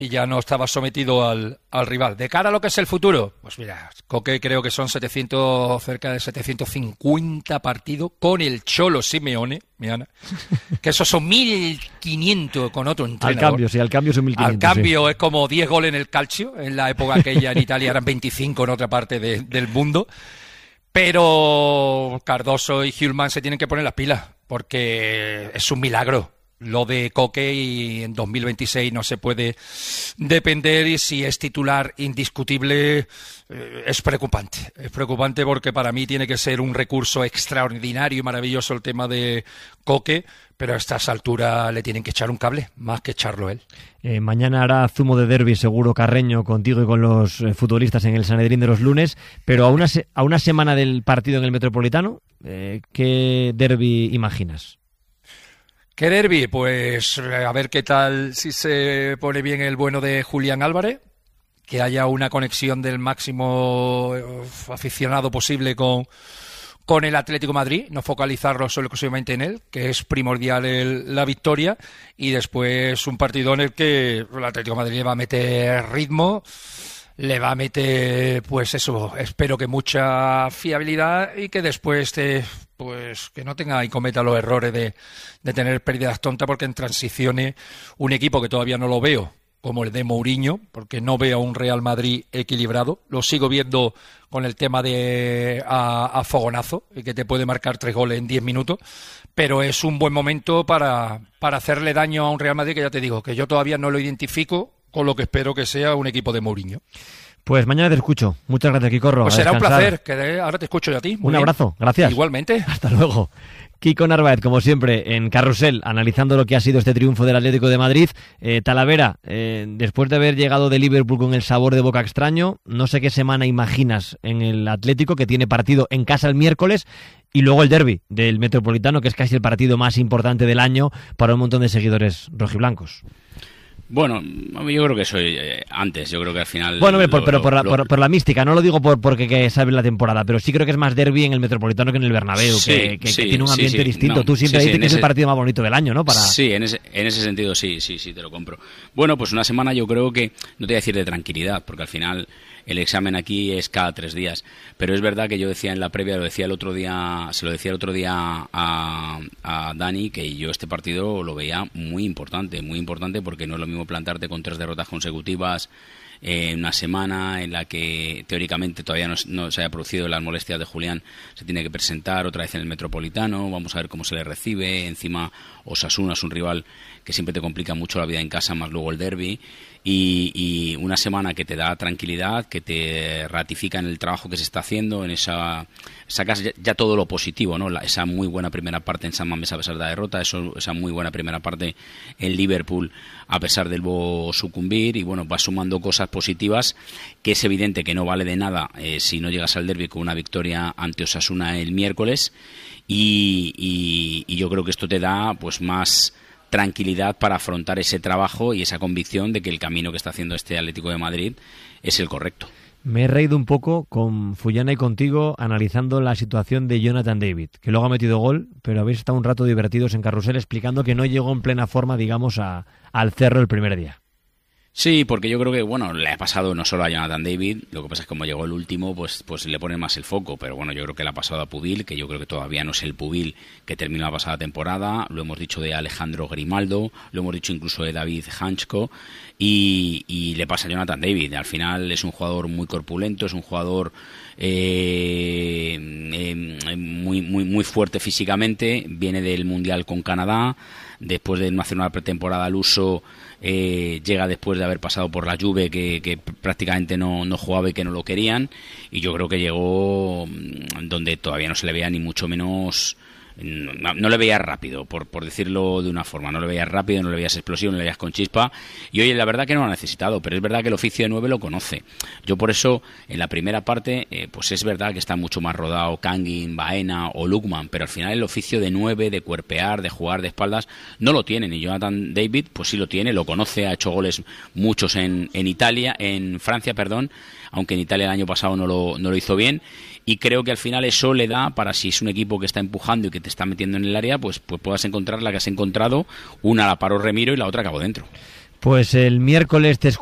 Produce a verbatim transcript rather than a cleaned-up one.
y ya no estaba sometido al, al rival. De cara a lo que es el futuro, pues mira, Coque creo que son setecientos, cerca de setecientos cincuenta partidos con el Cholo Simeone, Miana, que esos son mil quinientos con otro entrenador. Al cambio, sí, al cambio son mil quinientos. Al cambio sí. Es como diez goles en el calcio, en la época aquella en Italia eran veinticinco en otra parte de, del mundo. Pero Cardoso y Hjulmand se tienen que poner las pilas, porque es un milagro lo de Coque, y en dos mil veintiséis no se puede depender, y si es titular indiscutible eh, es preocupante. Es preocupante porque para mí tiene que ser un recurso extraordinario y maravilloso el tema de Coque, pero a estas alturas le tienen que echar un cable, más que echarlo él. Eh, mañana hará zumo de derbi seguro Carreño contigo y con los eh, futbolistas en el Sanedrín de los lunes, pero a una, se- a una semana del partido en el Metropolitano, eh, ¿qué derbi imaginas? ¿Qué derbi? Pues a ver qué tal, si se pone bien el bueno de Julián Álvarez, que haya una conexión del máximo aficionado posible con, con el Atlético de Madrid, no focalizarlo solo exclusivamente en él, que es primordial el, la victoria, y después un partido en el que el Atlético de Madrid le va a meter ritmo, le va a meter, pues eso, espero que mucha fiabilidad, y que después te, pues que no tenga y cometa los errores de, de tener pérdidas tontas, porque en transiciones un equipo que todavía no lo veo como el de Mourinho, porque no veo a un Real Madrid equilibrado, lo sigo viendo con el tema de a, a fogonazo, y que te puede marcar tres goles en diez minutos, pero es un buen momento para, para hacerle daño a un Real Madrid que ya te digo, que yo todavía no lo identifico con lo que espero que sea un equipo de Mourinho. Pues mañana te escucho. Muchas gracias, Quicorro. Pues será un placer, que de, ahora te escucho yo a ti. Un abrazo, gracias. Igualmente. Hasta luego. Kiko Narváez, como siempre, en Carrusel, analizando lo que ha sido este triunfo del Atlético de Madrid. Eh, Talavera, eh, después de haber llegado de Liverpool con el sabor de boca extraño, no sé qué semana imaginas en el Atlético, que tiene partido en casa el miércoles, y luego el derbi del Metropolitano, que es casi el partido más importante del año para un montón de seguidores rojiblancos. Bueno, yo creo que soy eh, antes, yo creo que al final... Bueno, lo, pero lo, por, la, lo, por, por la mística, no lo digo por porque que sabes la temporada, pero sí creo que es más derbi en el Metropolitano que en el Bernabéu, sí, que, que, sí, que tiene un ambiente sí, sí. distinto. No, Tú siempre sí, dices sí, que es ese, el partido más bonito del año, ¿no? Para... Sí, en ese, en ese sentido sí, sí, sí, te lo compro. Bueno, pues una semana yo creo que, no te voy a decir de tranquilidad, porque al final el examen aquí es cada tres días, pero es verdad que yo decía en la previa, lo decía el otro día, se lo decía el otro día a, a Dani, que yo este partido lo veía muy importante, muy importante, porque no es lo mismo plantarte con tres derrotas consecutivas en una semana en la que teóricamente todavía no, no se haya producido las molestias de Julián, se tiene que presentar otra vez en el Metropolitano, vamos a ver cómo se le recibe, encima Osasuna es un rival que siempre te complica mucho la vida en casa, más luego el derbi, y, y una semana que te da tranquilidad, que te ratifica en el trabajo que se está haciendo, en esa sacas ya, ya todo lo positivo, ¿no? La, esa muy buena primera parte en San Mamés a pesar de la derrota, eso, esa muy buena primera parte en Liverpool a pesar del Bo sucumbir, y bueno, vas sumando cosas positivas, que es evidente que no vale de nada eh, si no llegas al derbi con una victoria ante Osasuna el miércoles, y, y, y yo creo que esto te da pues más tranquilidad para afrontar ese trabajo y esa convicción de que el camino que está haciendo este Atlético de Madrid es el correcto. Me he reído un poco con Fullana y contigo analizando la situación de Jonathan David, que luego ha metido gol, pero habéis estado un rato divertidos en Carrusel explicando que no llegó en plena forma, digamos, a, al Cerro el primer día. Sí, porque yo creo que, bueno, le ha pasado no solo a Jonathan David, lo que pasa es que como llegó el último, pues pues le pone más el foco, pero bueno, yo creo que le ha pasado a Pubil, que yo creo que todavía no es el Pubil que terminó la pasada temporada, lo hemos dicho de Alejandro Grimaldo, lo hemos dicho incluso de David Hanchko, y, y le pasa a Jonathan David. Al final es un jugador muy corpulento, es un jugador eh, eh, muy, muy, muy fuerte físicamente, viene del Mundial con Canadá, después de no hacer una pretemporada al uso, eh, llega después de haber pasado por la Juve, que, que prácticamente no, no jugaba y que no lo querían, y yo creo que llegó donde todavía no se le veía ni mucho menos, no, no le veías rápido, por, por decirlo de una forma, no le veías rápido, no le veías explosivo, no le veías con chispa, y oye, la verdad que no lo ha necesitado, pero es verdad que el oficio de nueve lo conoce. Yo por eso, en la primera parte, eh, pues es verdad que está mucho más rodado Kangin, Baena o Lukman, pero al final el oficio de nueve, de cuerpear, de jugar de espaldas, no lo tienen, y Jonathan David, pues sí lo tiene, lo conoce, ha hecho goles muchos en, en Italia, en Francia, perdón, aunque en Italia el año pasado no lo, no lo hizo bien, y creo que al final eso le da para, si es un equipo que está empujando y que te está metiendo en el área, pues, pues puedas encontrar la que has encontrado, una la paró Remiro y la otra acabó dentro. Pues el miércoles te